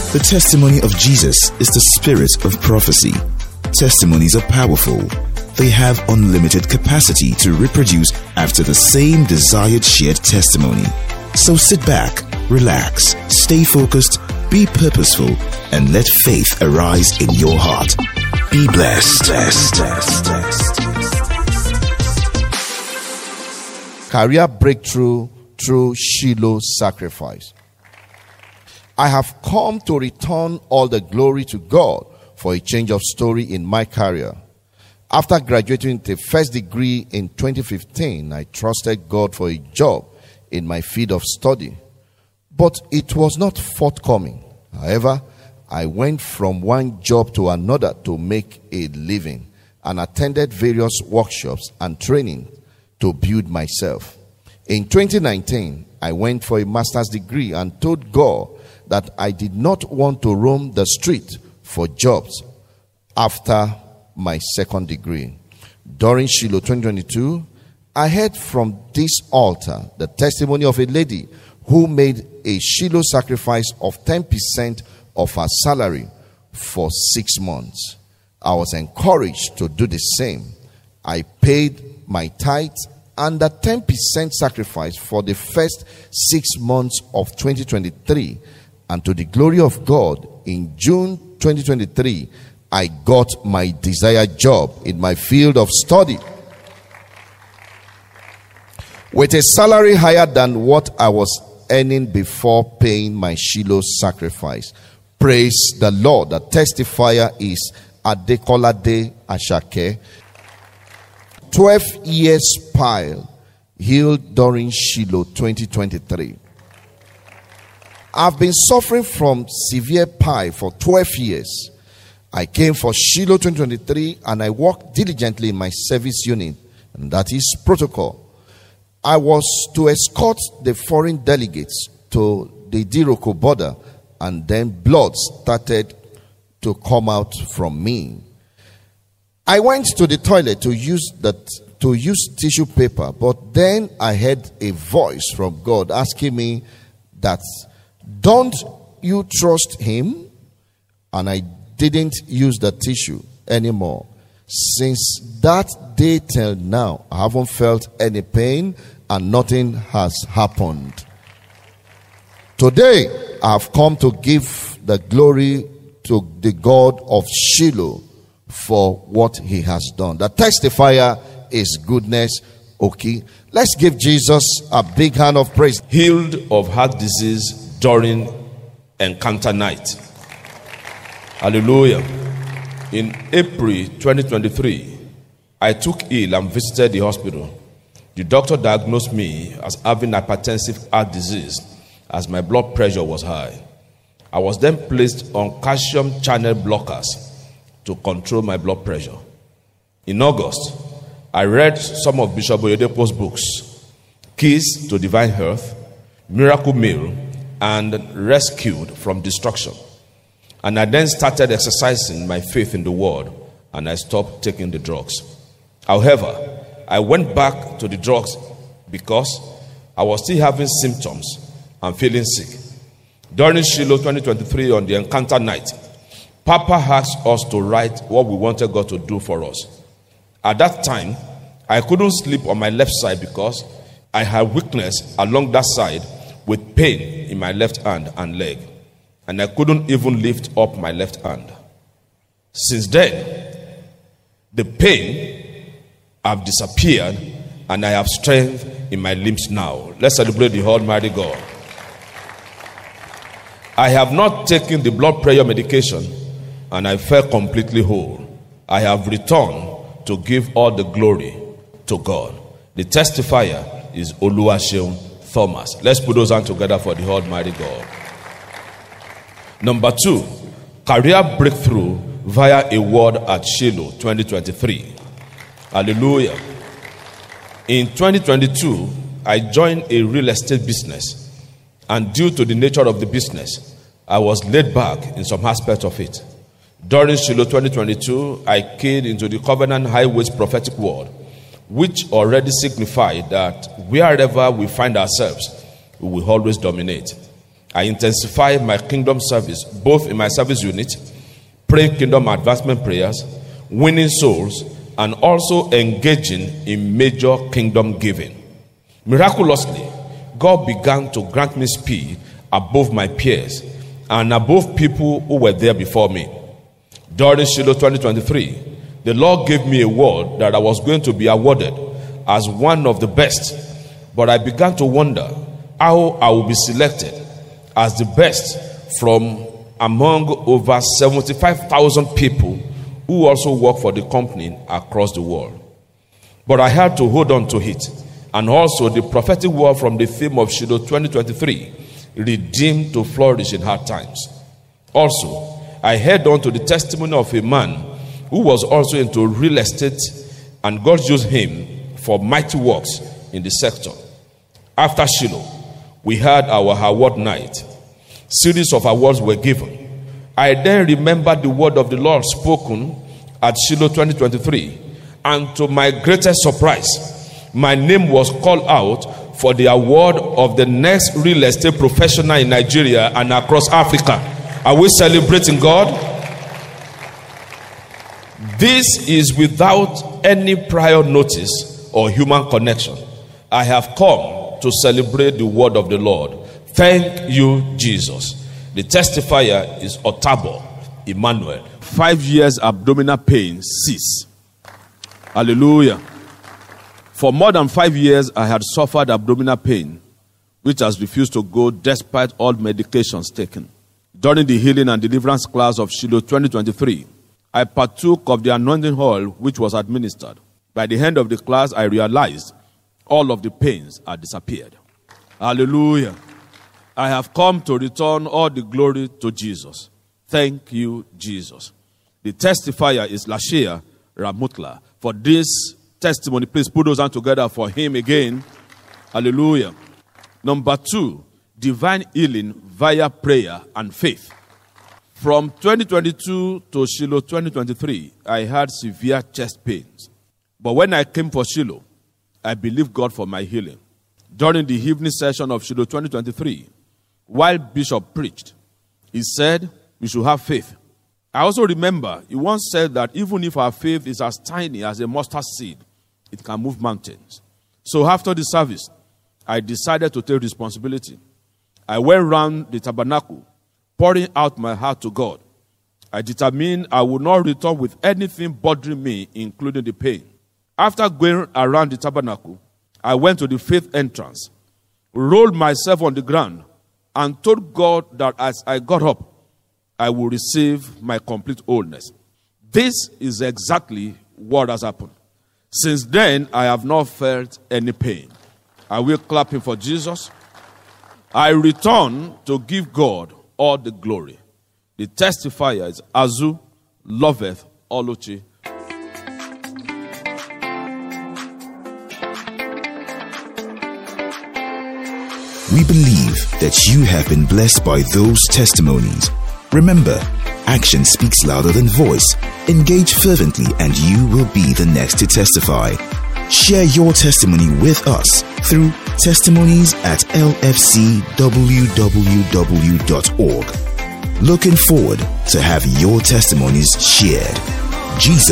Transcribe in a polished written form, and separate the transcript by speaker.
Speaker 1: The testimony of Jesus is the spirit of prophecy. Testimonies are powerful. They have unlimited capacity to reproduce after the same desired shared testimony. So sit back, relax, stay focused, be purposeful, and let faith arise in your heart. Be blessed.
Speaker 2: Career breakthrough through Shiloh sacrifice. I have come to return all the glory to God for a change of story in my career. After graduating with a first degree in 2015, I trusted God for a job in my field of study, but it was not forthcoming. However, I went from one job to another to make a living and attended various workshops and training to build myself. In 2019, I went for a master's degree and told God that I did not want to roam the street for jobs after my second degree. During Shiloh 2022, I heard from this altar the testimony of a lady who made a Shiloh sacrifice of 10% of her salary for 6 months. I was encouraged to do the same. I paid my tithes and the 10% sacrifice for the first 6 months of 2023. And to the glory of God, in June 2023, I got my desired job in my field of study with a salary higher than what I was earning before paying my Shiloh sacrifice. Praise the Lord. The testifier is Adekolade Ashake. 12 years pile healed during Shiloh 2023. I've been suffering from severe pile for 12 years. I came for Shiloh 2023 and I worked diligently in my service unit, and that is protocol. I was to escort the foreign delegates to the Diroko border, and then blood started to come out from me. I went to the toilet to use tissue paper, but then I heard a voice from God asking me that, "Don't you trust him?" And I didn't use the tissue anymore. Since that day till now, I haven't felt any pain and nothing has happened. Today, I have come to give the glory to the God of Shiloh for what he has done. The testifier is Goodness Oki. Let's give Jesus a big hand of praise.
Speaker 3: Healed of heart disease during encounter night. Hallelujah. In April 2023, I took ill and visited the hospital. The doctor diagnosed me as having hypertensive heart disease as my blood pressure was high. I was then placed on calcium channel blockers to control my blood pressure. In August, I read some of Bishop Oyedepo's books, Keys to Divine Health, Miracle Meal, and Rescued from Destruction. And I then started exercising my faith in the word, and I stopped taking the drugs. However, I went back to the drugs because I was still having symptoms and feeling sick. During Shiloh 2023 on the encounter night, Papa asked us to write what we wanted God to do for us. At that time, I couldn't sleep on my left side because I had weakness along that side with pain in my left hand and leg. And I couldn't even lift up my left hand. Since then, the pain have disappeared and I have strength in my limbs now. Let's celebrate the Almighty God. I have not taken the blood pressure medication and I felt completely whole. I have returned to give all the glory to God. The testifier is Oluwaseun Thomas. Let's put those hands together for the Almighty God. Number 2, career breakthrough via a word at Shiloh 2023. Hallelujah. In 2022, I joined a real estate business, and due to the nature of the business, I was laid back in some aspects of it. During Shiloh 2022, I keyed into the Covenant Highways prophetic word, which already signified that wherever we find ourselves, we will always dominate. I intensified my kingdom service, both in my service unit, praying kingdom advancement prayers, winning souls, and also engaging in major kingdom giving. Miraculously, God began to grant me speed above my peers and above people who were there before me. During Shiloh 2023, the Lord gave me a word that I was going to be awarded as one of the best, but I began to wonder how I will be selected as the best from among over 75,000 people who also work for the company across the world. But I had to hold on to it, and also the prophetic word from the theme of Shiloh 2023, redeemed to flourish in hard times. Also, I held on to the testimony of a man who was also into real estate, and God used him for mighty works in the sector. After Shiloh, we had our award night. Series of awards were given. I then remembered the word of the Lord spoken at Shiloh 2023, and to my greatest surprise, my name was called out for the award of the next real estate professional in Nigeria and across Africa. Are we celebrating God? This is without any prior notice or human connection. I have come to celebrate the word of the Lord. Thank you, Jesus. The testifier is Otabo Emmanuel. 5 years abdominal pain cease. Hallelujah. For more than 5 years, I had suffered abdominal pain, which has refused to go despite all medications taken. During the healing and deliverance class of Shiloh 2023, I partook of the anointing oil which was administered. By the end of the class, I realized all of the pains had disappeared. Hallelujah. I have come to return all the glory to Jesus. Thank you, Jesus. The testifier is Lashia Ramutla. For this testimony, please put those hands together for him again. Hallelujah. Number 2, divine healing via prayer and faith. From 2022 to Shiloh 2023, I had severe chest pains. But when I came for Shiloh, I believed God for my healing. During the evening session of Shiloh 2023, while Bishop preached, he said we should have faith. I also remember he once said that even if our faith is as tiny as a mustard seed, it can move mountains. So after the service, I decided to take responsibility. I went around the tabernacle, pouring out my heart to God. I determined I would not return with anything bothering me, including the pain. After going around the tabernacle, I went to the faith entrance, rolled myself on the ground, and told God that as I got up, I will receive my complete wholeness. This is exactly what has happened. Since then, I have not felt any pain. I will clap him for Jesus. I return to give God all the glory. The testifier is Azu Loveth Oluchi.
Speaker 1: We believe that you have been blessed by those testimonies. Remember, action speaks louder than voice. Engage fervently and you will be the next to testify. Share your testimony with us through testimonies@lfcwww.org. Looking forward to have your testimonies shared. Jesus